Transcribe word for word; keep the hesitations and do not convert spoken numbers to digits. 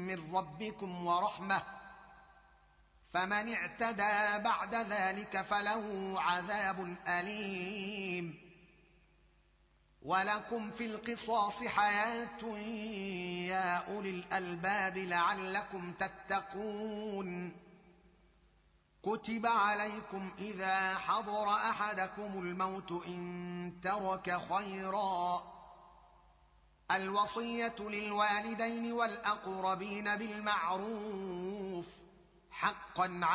من ربكم ورحمه فمن اعتدى بعد ذلك فله عذاب أليم ولكم في القصاص حياة يا أولي الألباب لعلكم تتقون كتب عليكم إذا حضر أحدكم الموت إن ترك خيرا الوصية للوالدين والأقربين بالمعروف حقا